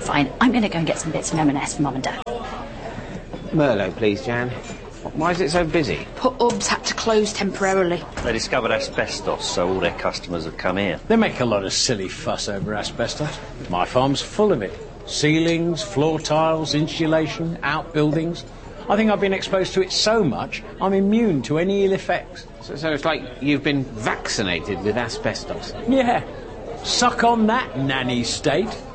Fine, I'm going to go and get some bits of M&S for Mum and Dad. Merlot, please, Jan. Why is it so busy? Put Ubbs had to close temporarily. They discovered asbestos, so all their customers have come here. They make a lot of silly fuss over asbestos. My farm's full of it. Ceilings, floor tiles, insulation, outbuildings. I think I've been exposed to it so much, I'm immune to any ill effects. So it's like you've been vaccinated with asbestos? Yeah. Suck on that, nanny state.